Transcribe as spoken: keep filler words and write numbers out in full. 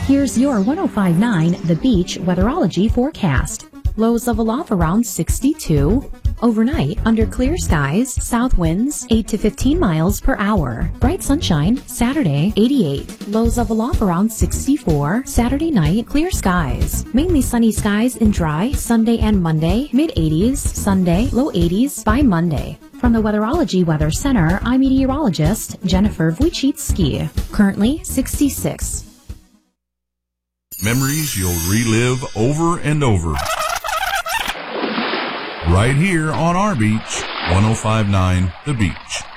Here's your one oh five point nine The Beach weatherology forecast. Lows level off around sixty-two. Overnight, under clear skies, south winds eight to fifteen miles per hour. Bright sunshine, Saturday, eighty-eight. Lows level off around sixty-four. Saturday night, clear skies. Mainly sunny skies and dry, Sunday and Monday, mid eighties. Sunday, low eighties by Monday. From the Weatherology Weather Center, I'm meteorologist Jennifer Wojcicki. Currently, sixty-six. Memories you'll relive over and over. Right here on our beach, one oh five point nine The Beach.